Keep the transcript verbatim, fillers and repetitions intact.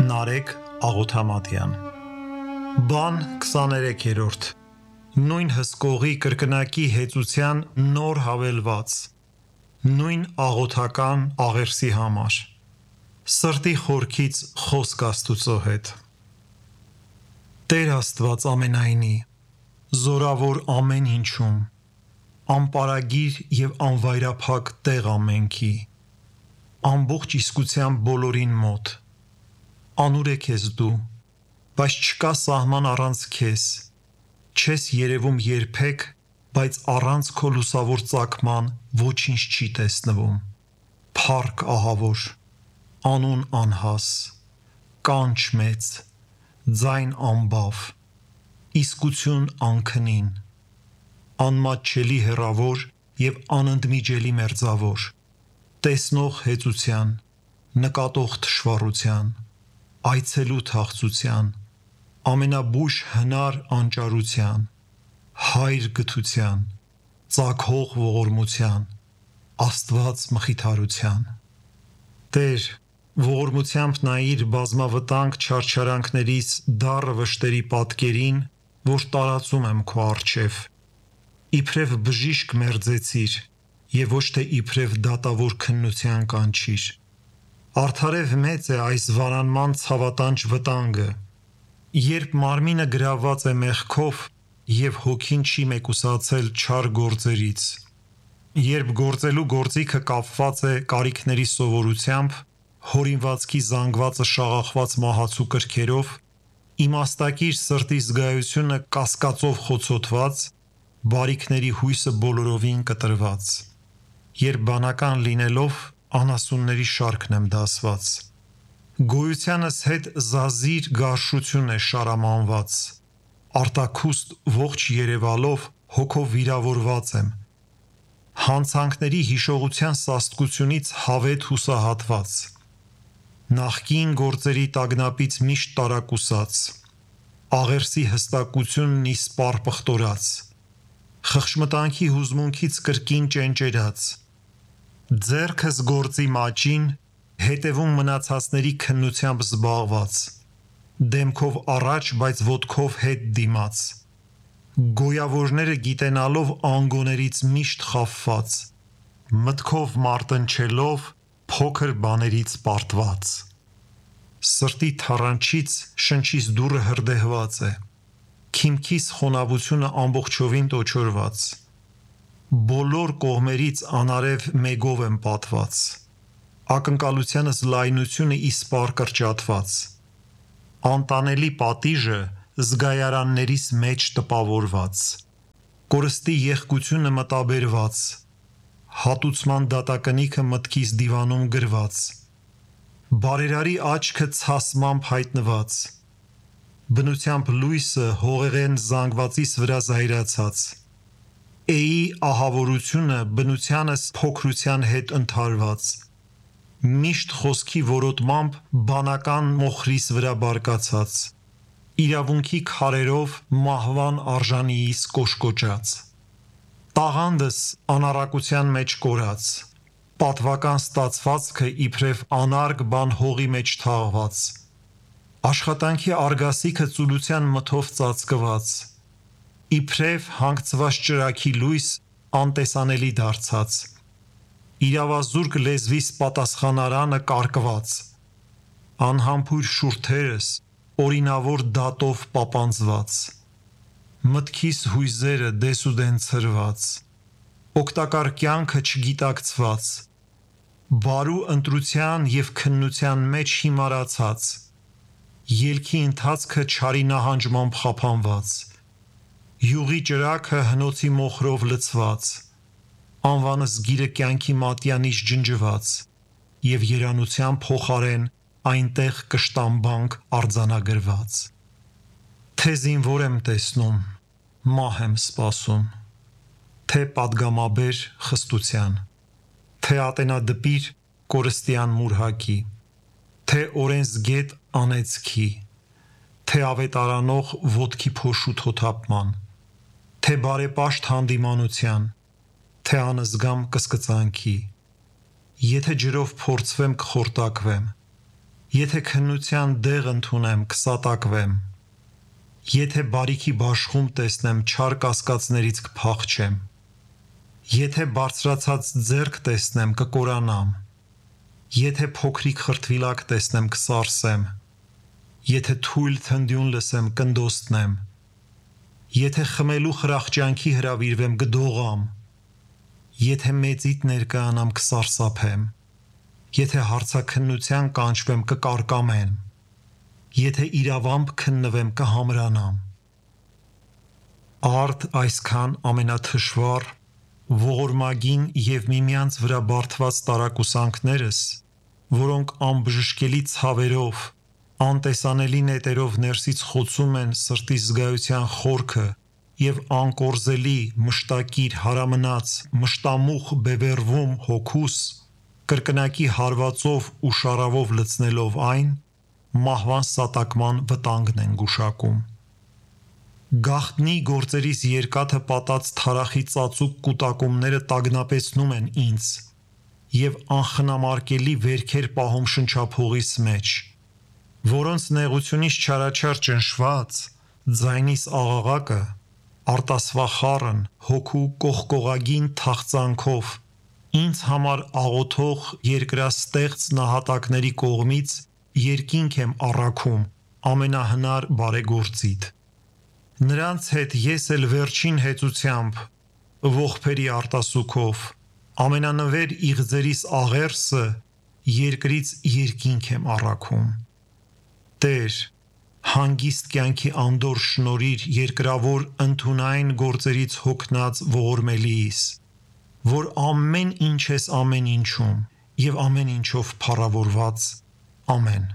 Նարեկ Աղոթամատյան Բան քսաներեքերորդ Նույն հսկողի կրկնակի հեծության նոր հավելված Նույն աղոթական աղերսի համար Սրտի խորքից խոսք Աստուծո հետ Տեր Աստված ամենայնի Զորավոր ամեն ինչում Անպարագիր և անվայրափակ տեղ ամենքի Ամբողջ իսկության բոլորին մոտ Անուր է քեզ դու, բայց չկա սահման առանց քեզ, չես երևում երբեք, բայց առանց քո լուսավոր ծագման ոչինչ չի տեսնվում, փառք ահավոր, անուն անհաս, կանչ մեծ, ձայն անբավ, իսկություն անքնին, անմատչելի հեռավոր և անընդմիջելի մերձավոր, տեսնող հեծության, նկատող թշվառության, այցելու թախծության, ամենաբույժ հնար անճարության, հայր գթության, ծագող ողորմության, Աստված մխիթարության։ Տեր, ողորմությամբ նայիր բազմավտանգ չարչարանքներից դառը վշտերի պատկերին, որ տարածում եմ քո առջև, իբրև բժիշկ մերձեցիր և ոչ թե իբրև դատավոր քննության կանչիր։ Արդարև մեծ է այս վարանման ցավատանջ վտանգը, երբ մարմինը գրավված է մեղքով և հոգին չի մեկուսացել չար գործերից, երբ գործելու գործիքը կապված է կարիքների սովորությամբ, հորինվածքի զանգվածը շաղախված մահացու կրքերով, իմաստակիր սրտի զգայությունը կասկածով խոցոտված, բարիքների հույսը բոլորովին կտրված, երբ բանական լինելով անասունների շարքն եմ դասված, գոյությանս հետ զազիր գարշություն է շարամանված, արտաքուստ ողջ երևալով հոգով վիրավորված եմ, հանցանքների հիշողության սաստկությունից հավետ հուսահատված, նախկին գործերի տագնապից միշտ տարակուսած, աղերսի հստակությունն իսպառ պղտորած, խխշմտանքի հուզմունքից կրկին ճենճերած, ձեռքս գործի մաճին, հետևում մնացածների քննությամբ զբաղված, դեմքով առաջ, բայց ոտքով հետ դիմաց, գոյավորները գիտենալով անգոներից միշտ խաբված, մտքով մարտնչելով փոքր բաներից պարտված, սրտի թառանչից շնչիս դուռը հրդեհված է, քիմքիս խոնավությունը ամբողջովին տոչորված, բոլոր կողմերից անարև մեգով եմ պատված, ակնկալությանս լայնությունը իսպառ կրճատված, անտանելի պատիժը զգայարաններիս մեջ տպավորված, կորստի եղկությունը մտաբերված, հատուցման դատակնիքը մտքիս դիվանում գրված, բարերարի աչքը ցասմամբ հայտնված, բնությամբ լույսը հողեղեն զանգվածիս վրա զայրացած, Էի ահավորությունը բնությանս փոքրության հետ ընդհարված, միշտ խոսքի որոտմամբ բանական մոխրիս վրա բարկացած, իրավունքի քարերով մահվան արժանիիս կոշկոճած, տաղանդս անառակության մեջ կորած, պատվական ստացվածքը իբրև անարգ բան հողի մեջ թաղված, աշխատանքի արգասիքը ծուլության մթով ծածկված, իբրև հանգցված ճրագի լույս անտեսանելի դարձած, իրավազուրկ լեզվիս պատասխանարանը կարկված, անհամբույր շուրթերս օրինավոր դատով պապանձված, մտքիս հույզերը դեսուդեն ցրված, օգտակար կյանքը չգիտակցված, բարու ընտրության և քննության մեջ հիմարացած, ելքի ընթացքը չարի նահանջմամբ խափանված, յուղի ճրագը հնոցի մոխրով լցված, անվանս գիրը կյանքի մատյանից ջնջված և երանության փոխարեն այնտեղ կշտամբանք արձանագրված, թե զինվոր եմ տեսնում, մահ եմ սպասում, թե պատգամաբեր խստության, թե ատենադպիր կորստյան մուրհակի, թե օրենսգետ անեծքի, թե ավետարանող ոտքի փոշու թոթափման, թե բարեպաշտ հանդիմանության, թե անզգամ կսկծանքի, եթե ջրով փորձվեմ կխորտակվեմ, Եթե քննության դեղ ընդունեմ, կսատակվեմ։ Եթե բարիքի բաշխում տեսնեմ, չար կասկածներից կփախչեմ։ Եթե բարձրացած ձեռք տեսնեմ, կկորանամ։ Եթե փոքրիկ խրտվիլակ տեսնեմ, կսարսեմ։ Եթե թույլ թնդյուն լսեմ, կնդոստնեմ։ Եթե խմելու խրախճանքի հրավիրվեմ, կդողամ։ Եթե մեծիդ ներկայանամ, կսարսափեմ։ Եթե հարցաքննության կանչվեմ, կկարկամեմ։ Եթե իրավամբ քննվեմ, կհամրանամ։ Արդ այսքան ամենաթշվառ, ողորմագին և միմյանց վրա բարդված տարակուսանքներս, որոնք անբժշկելի ցավերով, անտեսանելի նետերով ներսից խոցում են սրտիս զգայության խորքը և անկորզելի, մշտակիր, հարամնաց, մշտամուխ բևեռվում հոգուս, կրկնակի հարվածով ու շառավով լցնելով այն, մահվան սատակման վտանգն են գուշակում։ Գաղտնի գործերիս երկաթը պատած թարախի ծածուկ կուտակումները տագնապեցնում են ինձ և անխնամարկելի վերքեր պահում շնչափողիս մեջ, որոնց նեղությունից չարաչար ճնշված, ձայնիս աղաղակը, արտասվախառն, հոգու կողկողագին թախծանքով ինձ համար աղոթող երկրաստեղծ նահատակների կողմից երկինք եմ առաքում ամենահնար բարեգործիդ։ Նրանց հետ ես էլ վերջին հեծությամբ, ողբերի արտասուքով, ամենանվեր իղձերիս աղերսը երկրից երկինք եմ առաքում։ Տեր, հանգիստ կյանքի անդորր շնորհիր երկրավոր ընդունայն գործերից հոգնած ողորմելիիս, որ ամեն ինչ ես ամեն ինչում և ամեն ինչով փառավորված։ Ամեն։